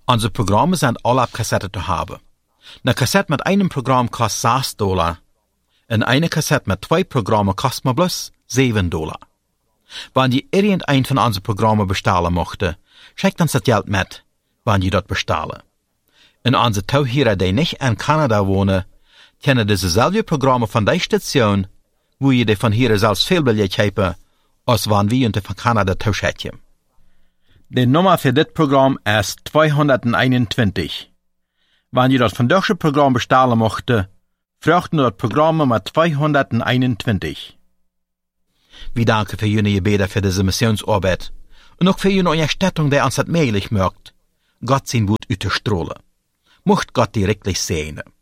Unsere Programme sind alle auf Kassette zu haben. Eine Kassette mit einem Programm kostet $6. Und eine Kassette mit 2 Programmen kostet mir bloß $7. Wenn ihr irgendein von unseren Programmen bestellen möchte, schickt uns das Geld mit, wenn ihr dort bestellen. Und unsere Zuhörer, die nicht in Kanada wohnen, kennen dieselben Programme von der Station, wo ihr die von hier selbst viel billiger kaufen, als wenn wir uns von Kanada zuschicken. Die Nummer für das Programm ist 221. Wenn ihr das von deutschen Programm bestellen möchte, fragt ihr das Programm mit 221. Wir danken für Ihre Gebete für diese Missionsarbeit und auch für Ihre Unterstützung, die uns das möglich macht, Gott sein Wort auszustrahlen. Mocht Gott die wirklich segnen.